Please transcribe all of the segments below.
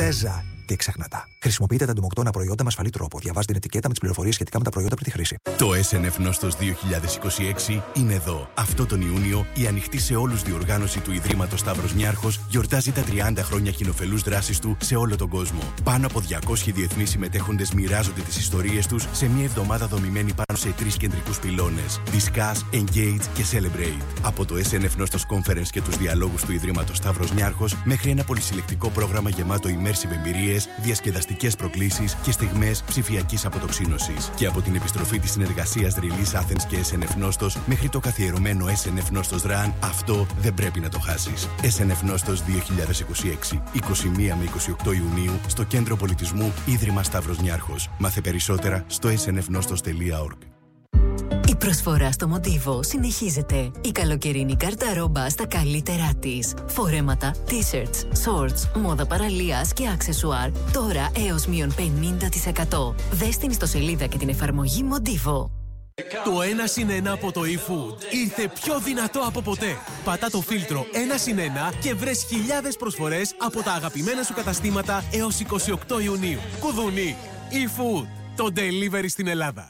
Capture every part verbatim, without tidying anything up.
Τέζα. Τι ξεχνάτε. Χρησιμοποιείτε τα εντομοκτώνα προϊόντα με ασφαλή τρόπο. Διαβάζετε την ετικέτα με τις πληροφορίες σχετικά με τα προϊόντα πριν τη χρήση. Το ες εν εφ Νόστος δύο χιλιάδες είκοσι έξι είναι εδώ. Αυτό τον Ιούνιο η ανοιχτή σε όλους διοργάνωση του Ιδρύματος Σταύρος Νιάρχος γιορτάζει τα τριάντα χρόνια κοινοφελούς δράσης του σε όλο τον κόσμο. Πάνω από διακόσιοι διεθνείς συμμετέχοντες μοιράζονται τις ιστορίες τους σε μια εβδομάδα δομημένη πάνω σε τρεις κεντρικούς πυλώνες. Discuss, Engage και Celebrate. Από το ες εν εφ Νόστος Conference και τους διαλόγους του Ιδρύματος Σταύρος Νιάρχος μέχρι ένα πολυσυλλεκτικό πρόγραμμα γεμάτο immersive εμπειρίες, διασκεδαστικές προκλήσεις και στιγμές ψηφιακής αποτοξίνωσης. Και από την επιστροφή της συνεργασίας Release Athens και ες εν εφ Νόστος μέχρι το καθιερωμένο ες εν εφ Νόστος Run, αυτό δεν πρέπει να το χάσεις. ες εν εφ Νόστος δύο χιλιάδες είκοσι έξι, είκοσι μία με είκοσι οκτώ Ιουνίου, στο Κέντρο Πολιτισμού Ίδρυμα Σταύρος Νιάρχος. Μάθε περισσότερα στο ες εν εφ νόστος τελεία org. Η προσφορά στο Μοντίβο συνεχίζεται. Η καλοκαιρινή κάρτα ρόμπα στα καλύτερά της. Φορέματα, t-shirts, shorts, μόδα παραλίας και αξεσουάρ. Τώρα έως μείον πενήντα τοις εκατό. Δες την ιστοσελίδα και την εφαρμογή Μοντίβο. Το ένα συν ένα από το eFood ήρθε πιο δυνατό από ποτέ. Πατά το φίλτρο ένα συν ένα και βρες χιλιάδες προσφορές από τα αγαπημένα σου καταστήματα έως είκοσι οκτώ Ιουνίου. Κουδουνί. eFood. Το delivery στην Ελλάδα.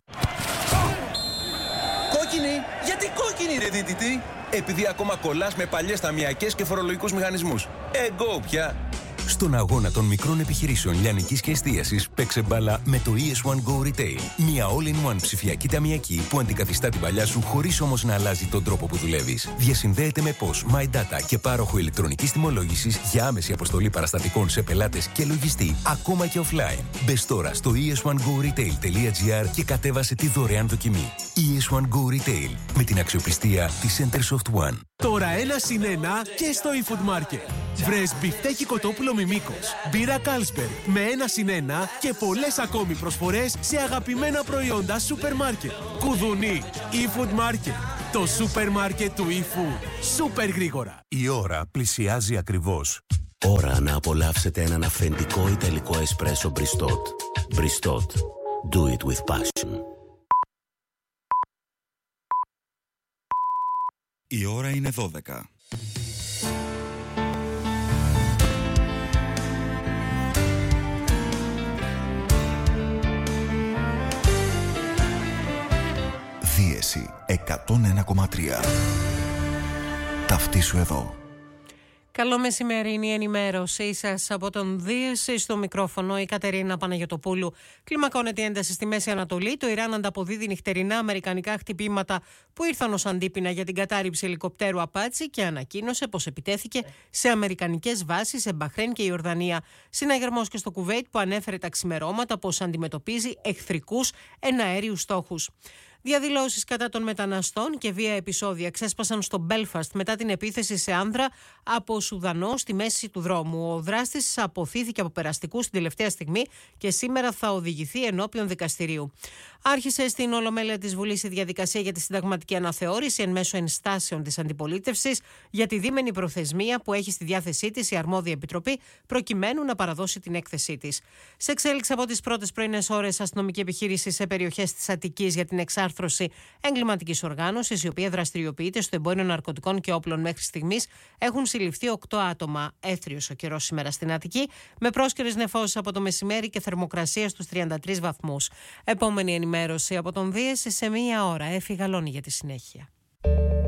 Κόκκινη! Γιατί κόκκινη ρε δίτητη? Επειδή ακόμα κολλάς με παλιές ταμιακές και φορολογικούς μηχανισμούς. Εγώ πια! Στον αγώνα των μικρών επιχειρήσεων λιανικής και εστίασης παίξε μπάλα με το ι ες one Go Retail. Μια all-in-one ψηφιακή ταμιακή που αντικαθιστά την παλιά σου χωρίς όμως να αλλάζει τον τρόπο που δουλεύεις. Διασυνδέεται με πώς, My Data και πάροχο ηλεκτρονικής τιμολόγησης για άμεση αποστολή παραστατικών σε πελάτες και λογιστή, ακόμα και offline. Μπες τώρα στο ι ες one go retail τελεία gr και κατέβασε τη δωρεάν δοκιμή. ι ες one Go Retail με την αξιοπιστία της Centersoft One. Τώρα ένα συν ένα και στο eFood Market. Βρες μπιφτέκι κοτόπουλο Μιμίκος, μπύρα Carlsberg με ένα συν ένα και πολλές ακόμη προσφορές σε αγαπημένα προϊόντα σούπερ μάρκετ. Κουδουνί, eFood Market. Το σούπερ μάρκετ του eFood. Σούπερ γρήγορα. Η ώρα πλησιάζει ακριβώς. Ώρα να απολαύσετε έναν αυθεντικό ιταλικό εσπρέσο Bristot. Bristot. Do it with passion. Η ώρα είναι δώδεκα. Δίεση εκατόν ένα κόμμα τρία. Ταυτίσου εδώ. Καλό μεσημέρι, είναι η ενημέρωσή σας από τον Δίεση. Στο μικρόφωνο η Κατερίνα Παναγιωτοπούλου. Κλιμακώνεται η ένταση στη Μέση Ανατολή. Το Ιράν ανταποδίδει νυχτερινά αμερικανικά χτυπήματα που ήρθαν ως αντίπεινα για την κατάρριψη ελικοπτέρου Απάτσι και ανακοίνωσε πως επιτέθηκε σε αμερικανικές βάσεις σε Μπαχρέιν και Ιορδανία. Συναγερμός και στο Κουβέιτ που ανέφερε τα ξημερώματα πως αντιμετωπίζει εχθρικούς εναέριους στόχους. Διαδηλώσεις κατά των μεταναστών και βία επεισόδια ξέσπασαν στο Μπέλφαστ μετά την επίθεση σε άνδρα από Σουδανό στη μέση του δρόμου. Ο δράστης αποθήθηκε από περαστικούς την τελευταία στιγμή και σήμερα θα οδηγηθεί ενώπιον δικαστηρίου. Άρχισε στην Ολομέλεια της Βουλής η διαδικασία για τη συνταγματική αναθεώρηση εν μέσω ενστάσεων της αντιπολίτευσης για τη δίμηνη προθεσμία που έχει στη διάθεσή της η αρμόδια επιτροπή προκειμένου να παραδώσει την έκθεσή της. Σε εξέλιξη από τις πρώτες πρωινές ώρες, αστυνομική επιχείρηση σε περιοχές της Αττικής για την εξάρθρωση εγκληματικής οργάνωσης, η οποία δραστηριοποιείται στο εμπόριο ναρκωτικών και όπλων μέχρι στιγμής, έχουν συλληφθεί οκτώ άτομα. Έθριος ο καιρός σήμερα στην Αττική, με πρόσκαιρες νεφώσεις από το μεσημέρι και θερμοκρασία στους τριάντα τρεις βαθμούς. Επόμενη ενημέρωση από τον Δίεση σε μία ώρα. Έφη Γαλώνη για τη συνέχεια.